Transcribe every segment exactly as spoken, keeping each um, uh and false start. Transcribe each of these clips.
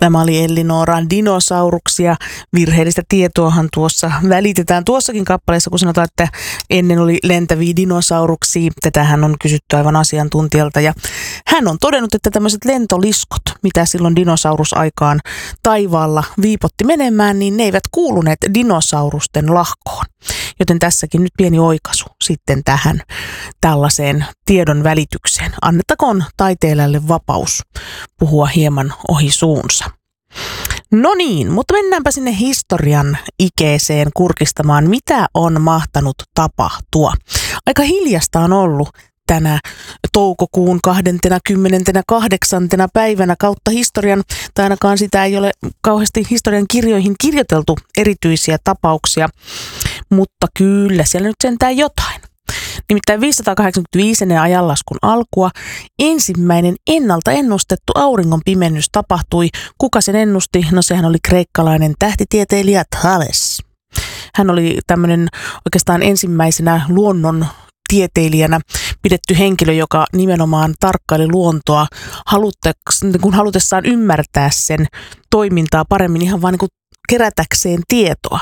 Tämä oli Elli Nooran Dinosauruksia. Virheellistä tietoahan tuossa välitetään tuossakin kappaleessa, kun sanotaan, että ennen oli lentäviä dinosauruksia. Tätähän on kysytty aivan asiantuntijalta ja hän on todennut, että tämmöiset lentoliskot, mitä silloin dinosaurusaikaan taivaalla viipotti menemään, niin ne eivät kuuluneet dinosaurusten lahkoon. Joten tässäkin nyt pieni oikaisu sitten tähän tällaiseen tiedon välitykseen. Annettakoon taiteilijalle vapaus puhua hieman ohi suunsa. No niin, mutta mennäänpä sinne historian ikeeseen kurkistamaan, mitä on mahtanut tapahtua. Aika hiljasta on ollut tänä toukokuun kahdeskymmeneskahdeksas päivänä kautta historian, tai ainakaan sitä ei ole kauheasti historian kirjoihin kirjoiteltu erityisiä tapauksia, mutta kyllä siellä nyt sentään jotain. Nimittäin viisisataakahdeksankymmentäviisi ennen ajanlaskun alkua ensimmäinen ennalta ennustettu auringon pimennys tapahtui. Kuka sen ennusti? No sehän oli kreikkalainen tähtitieteilijä Thales. Hän oli tämmöinen oikeastaan ensimmäisenä luonnon tieteilijänä pidetty henkilö, joka nimenomaan tarkkaili luontoa kun halutessaan ymmärtää sen toimintaa paremmin ihan vaan niin kuin kerätäkseen tietoa.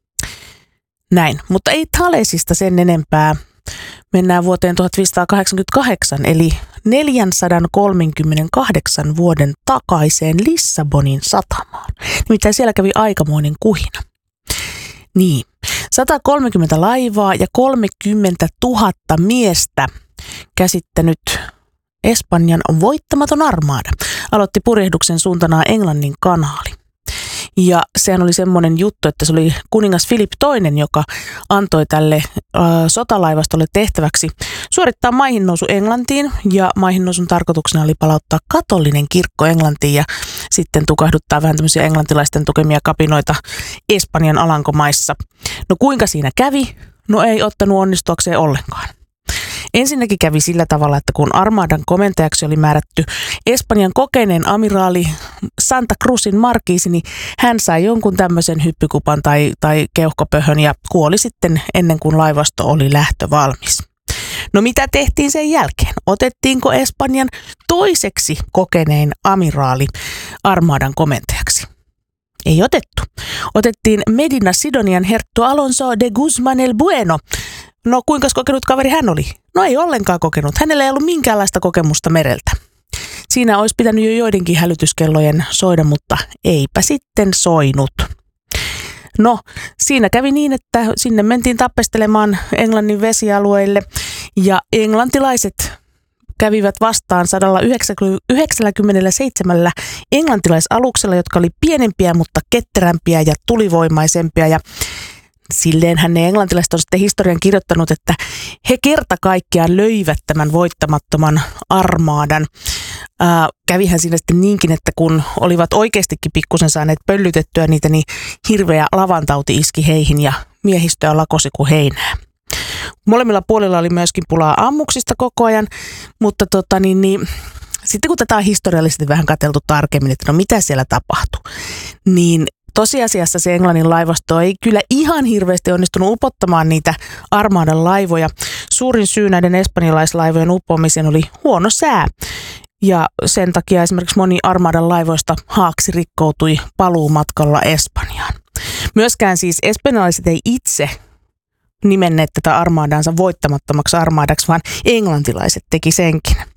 Näin, mutta ei Thalesista sen enempää. Mennään vuoteen tuhatviisisataakahdeksankymmentäkahdeksan eli neljäsataakolmekymmentäkahdeksan vuoden takaiseen Lissabonin satamaan. Nimittäin siellä kävi aikamoinen kuhina. Niin, sata kolmekymmentä laivaa ja kolmekymmentätuhatta miestä käsittänyt Espanjan voittamaton armada aloitti purjehduksen suuntanaan Englannin kanaali. Ja sehän oli semmoinen juttu, että se oli kuningas Filip toinen, joka antoi tälle äh, sotalaivastolle tehtäväksi suorittaa maihinnousu Englantiin. Ja maihinnousun tarkoituksena oli palauttaa katolinen kirkko Englantiin ja sitten tukahduttaa vähän tämmöisiä englantilaisten tukemia kapinoita Espanjan alankomaissa. No kuinka siinä kävi? No ei ottanut onnistuakseen ollenkaan. Ensinnäkin kävi sillä tavalla, että kun armadan komentajaksi oli määrätty Espanjan kokeneen amiraali Santa Cruzin markiisi, niin hän sai jonkun tämmöisen hyppykupan tai, tai keuhkopöhön ja kuoli sitten ennen kuin laivasto oli lähtövalmis. No mitä tehtiin sen jälkeen? Otettiinko Espanjan toiseksi kokenein amiraali armadan komentajaksi? Ei otettu. Otettiin Medina Sidonian herttu Alonso de Guzman el Bueno. No kuinka kokenut kaveri hän oli? No ei ollenkaan kokenut. Hänellä ei ollut minkäänlaista kokemusta mereltä. Siinä olisi pitänyt jo joidenkin hälytyskellojen soida, mutta eipä sitten soinut. No siinä kävi niin, että sinne mentiin tappestelemaan Englannin vesialueille ja englantilaiset kävivät vastaan sata yhdeksänkymmentäseitsemän englantilaisaluksella, jotka oli pienempiä, mutta ketterämpiä ja tulivoimaisempia ja silleenhän ne englantilaiset on sitten historian kirjoittanut, että he kerta kaikkiaan löivät tämän voittamattoman armaadan. Ää, kävihän siinä sitten niinkin, että kun olivat oikeastikin pikkusen saaneet pöllytettyä niitä, niin hirveä lavantauti iski heihin ja miehistöä lakosi kuin heinää. Molemmilla puolilla oli myöskin pulaa ammuksista koko ajan, mutta tota niin, niin, sitten kun tätä on historiallisesti vähän katseltu tarkemmin, että no mitä siellä tapahtui, niin tosiasiassa se Englannin laivasto ei kyllä ihan hirveästi onnistunut upottamaan niitä armadan laivoja. Suurin syy näiden espanjalaislaivojen uppoamiseen oli huono sää. Ja sen takia esimerkiksi moni armadan laivoista haaksi rikkoutui paluumatkalla Espanjaan. Myöskään siis espanjalaiset ei itse nimenneet tätä armadaansa voittamattomaksi armadaksi, vaan englantilaiset teki senkin.